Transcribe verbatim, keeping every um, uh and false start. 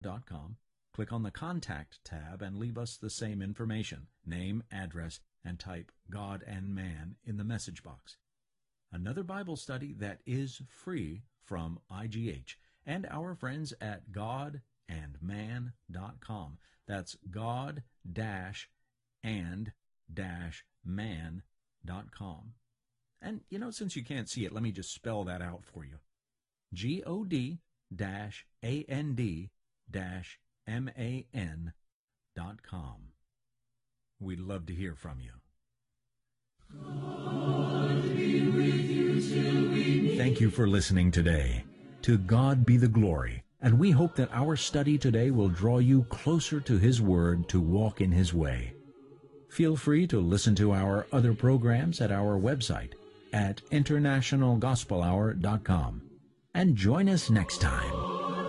dot com. Click on the Contact tab and leave us the same information, name, address, and type God and Man in the message box. Another Bible study that is free from I G H and our friends at god and man dot com. That's god and man dot com. And, you know, since you can't see it, let me just spell that out for you. G O D A N D M A N dot com. We'd love to hear from you. God be with you till we meet. Thank you for listening today. To God be the glory, and we hope that our study today will draw you closer to His Word to walk in His way. Feel free to listen to our other programs at our website at international gospel hour dot com. And join us next time.